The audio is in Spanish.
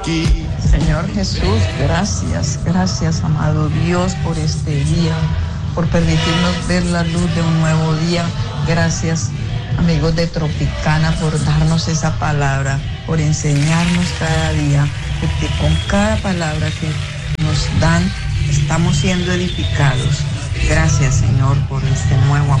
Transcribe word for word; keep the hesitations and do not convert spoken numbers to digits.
aquí. Señor Jesús, gracias, gracias, amado Dios, por este día, por permitirnos ver la luz de un nuevo día. Gracias, amigos de Tropicana, por darnos esa palabra, por enseñarnos cada día, porque con cada palabra que nos dan, estamos siendo edificados. Gracias, Señor, por este nuevo